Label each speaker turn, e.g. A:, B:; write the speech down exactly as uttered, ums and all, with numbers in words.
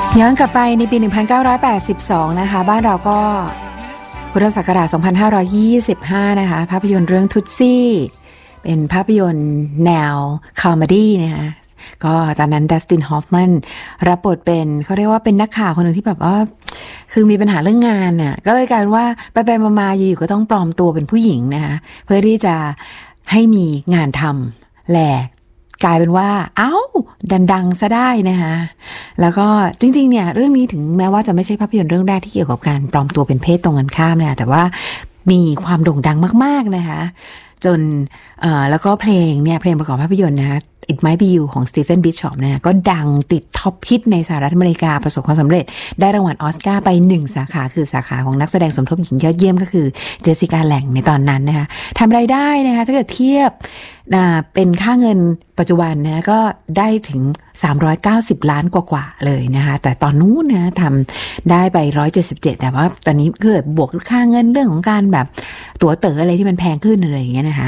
A: ย้อนกลับไปในปีหนึ่งพันเก้าร้อยแปดสิบสองนะคะบ้านเราก็พุทธศักราชสองพันห้าร้อยยี่สิบห้านะคะภาพยนตร์เรื่องทุตซี่เป็นภาพยนตร์แนวคอมเมดี้นะคะก็ตอนนั้นดัสตินฮอฟแมนรับบทเป็นเขาเรียกว่าเป็นนักข่าวคนหนึ่งที่แบบว่าคือมีปัญหาเรื่องงานน่ะก็เลยกลายเป็นว่าไปๆมาๆอยู่ๆก็ต้องปลอมตัวเป็นผู้หญิงนะคะเพื่อที่จะให้มีงานทำแหละกลายเป็นว่าเอ้าดังๆซะได้นะคะแล้วก็จริงๆเนี่ยเรื่องนี้ถึงแม้ว่าจะไม่ใช่ภาพยนตร์เรื่องแรกที่เกี่ยวกับการปลอมตัวเป็นเพศตรงกันข้ามนะคะแต่ว่ามีความโด่งดังมากๆนะคะจนเอ่อแล้วก็เพลงเนี่ยเพลงประกอบภาพยนตร์นะคะ It Might Be You ของ Stephen Bishop นะก็ดังติดท็อปฮิตในสหรัฐอเมริกาประสบความสำเร็จได้รางวัลออสการ์ไปหนึ่งสาขาคือสาขาของนักแสดงสมทบหญิงยอดเยี่ยมก็คือเจสสิก้าแลงในตอนนั้นนะคะทำรายได้นะคะถ้าเกิดเทียบเป็นค่าเงินปัจจุบันนะก็ได้ถึงสามร้อยเก้าสิบล้านกว่าๆเลยนะคะแต่ตอนนู้นนะทำได้ไปหนึ่งร้อยเจ็ดสิบเจ็ดแต่ว่าตอนนี้เกิดบวกค่าเงินเรื่องของการแบบตั๋วเต๋ออะไรที่มันแพงขึ้นอะไรอย่างเงี้ยนะคะ